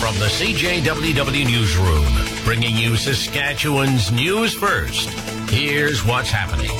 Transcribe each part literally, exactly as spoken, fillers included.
from the C J W W Newsroom, bringing you Saskatchewan's news first. Here's what's happening.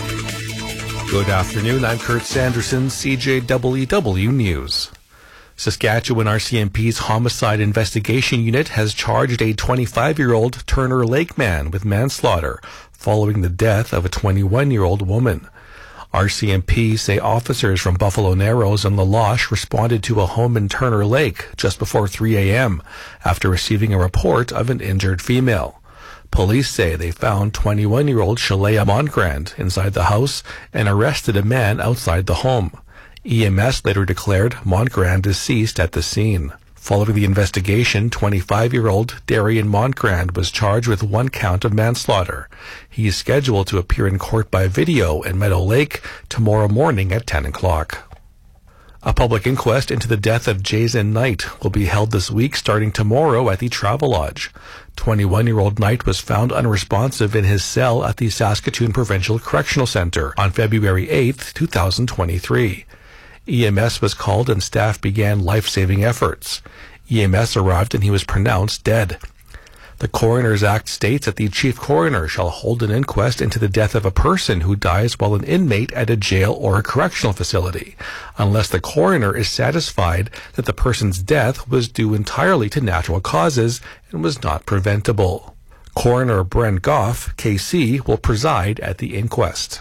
Good afternoon. I'm Kurt Sanderson, C J W W News. Saskatchewan R C M P's Homicide Investigation Unit has charged a twenty-five-year-old Turner Lake man with manslaughter following the death of a twenty-one-year-old woman. R C M P say officers from Buffalo Narrows and La Loche responded to a home in Turner Lake just before three a.m. after receiving a report of an injured female. Police say they found twenty-one-year-old Shalea Montgrand inside the house and arrested a man outside the home. E M S later declared Montgrand deceased at the scene. Following the investigation, twenty-five-year-old Darian Montgrand was charged with one count of manslaughter. He is scheduled to appear in court by video in Meadow Lake tomorrow morning at ten o'clock. A public inquest into the death of Jason Knight will be held this week starting tomorrow at the Travelodge. twenty-one-year-old Knight was found unresponsive in his cell at the Saskatoon Provincial Correctional Centre on February eighth, twenty twenty-three. E M S was called and staff began life-saving efforts. E M S arrived and he was pronounced dead. The Coroner's Act states that the chief coroner shall hold an inquest into the death of a person who dies while an inmate at a jail or a correctional facility, unless the coroner is satisfied that the person's death was due entirely to natural causes and was not preventable. Coroner Brent Goff, K C, will preside at the inquest.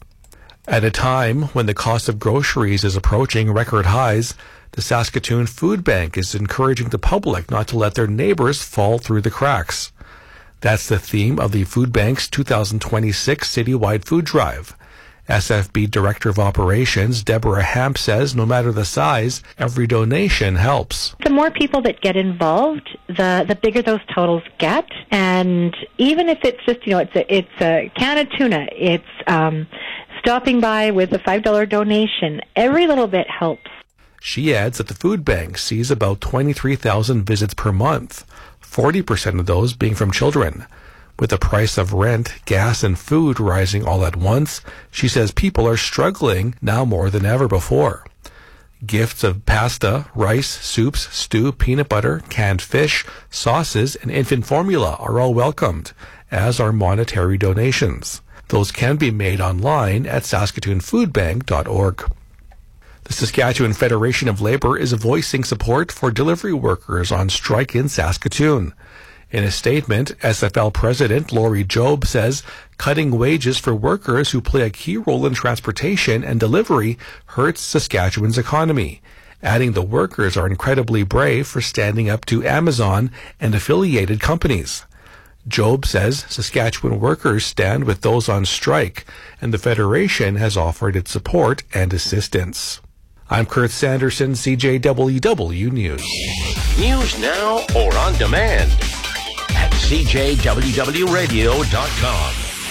At a time when the cost of groceries is approaching record highs, the Saskatoon Food Bank is encouraging the public not to let their neighbors fall through the cracks. That's the theme of the Food Bank's two thousand twenty-six citywide food drive. S F B Director of Operations Deborah Hamp says no matter the size, every donation helps. The more people that get involved, the the bigger those totals get. And even if it's just, you know, it's a, it's a can of tuna, it's um, stopping by with a five dollar donation, every little bit helps. She adds that the food bank sees about twenty-three thousand visits per month, forty percent of those being from children. With the price of rent, gas, and food rising all at once, she says people are struggling now more than ever before. Gifts of pasta, rice, soups, stew, peanut butter, canned fish, sauces, and infant formula are all welcomed, as are monetary donations. Those can be made online at saskatoon food bank dot org. The Saskatchewan Federation of Labour is voicing support for delivery workers on strike in Saskatoon. In a statement, S F L President Laurie Job says cutting wages for workers who play a key role in transportation and delivery hurts Saskatchewan's economy, adding the workers are incredibly brave for standing up to Amazon and affiliated companies. Job says Saskatchewan workers stand with those on strike, and the Federation has offered its support and assistance. I'm Kurt Sanderson, C J W W News. News now or on demand at c j w w radio dot com.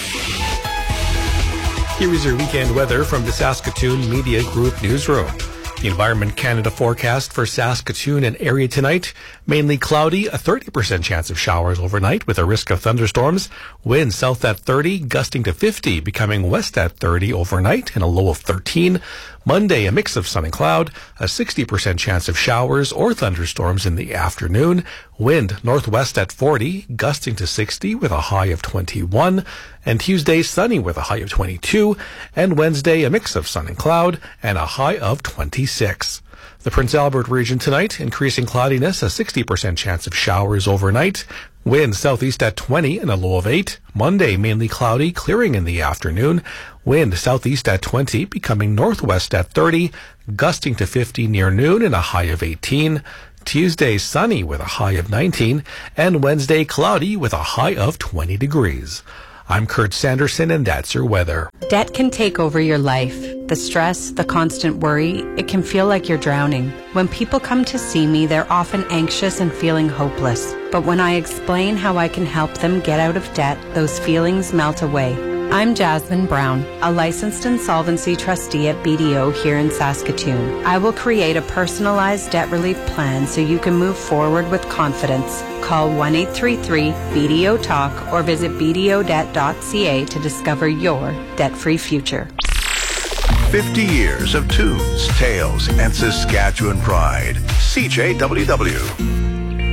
Here is your weekend weather from the Saskatoon Media Group Newsroom. The Environment Canada forecast for Saskatoon and area tonight, mainly cloudy, a thirty percent chance of showers overnight with a risk of thunderstorms. Winds south at thirty, gusting to fifty, becoming west at thirty overnight and a low of thirteen. Monday, a mix of sun and cloud, a sixty percent chance of showers or thunderstorms in the afternoon. Wind northwest at forty, gusting to sixty with a high of twenty-one. And Tuesday, sunny with a high of twenty-two. And Wednesday, a mix of sun and cloud and a high of twenty-six. The Prince Albert region tonight, increasing cloudiness, a sixty percent chance of showers overnight. Wind southeast at twenty and a low of eight. Monday, mainly cloudy, clearing in the afternoon. Wind southeast at twenty, becoming northwest at thirty, gusting to fifty near noon and a high of eighteen. Tuesday, sunny with a high of nineteen. And Wednesday, cloudy with a high of twenty degrees. I'm Kurt Sanderson, and that's your weather. Debt can take over your life. The stress, the constant worry, it can feel like you're drowning. When people come to see me, they're often anxious and feeling hopeless. But when I explain how I can help them get out of debt, those feelings melt away. I'm Jasmine Brown, a licensed insolvency trustee at B D O here in Saskatoon. I will create a personalized debt relief plan so you can move forward with confidence. Call one eight three three B D O talk or visit b d o debt dot c a to discover your debt-free future. fifty years of tunes, tales, and Saskatchewan pride. C J W W.